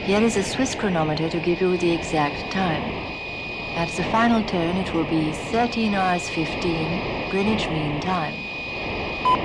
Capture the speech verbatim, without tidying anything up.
Here is a Swiss chronometer to give you the exact time. At the final tone it will be thirteen hours fifteen Greenwich Mean Time.